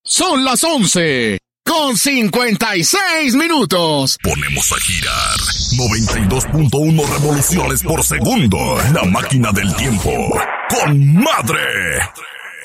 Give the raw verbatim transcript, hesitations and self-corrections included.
Son las once con cincuenta y seis minutos. Ponemos a girar noventa y dos punto uno revoluciones por segundo. La máquina del tiempo. ¡Con madre!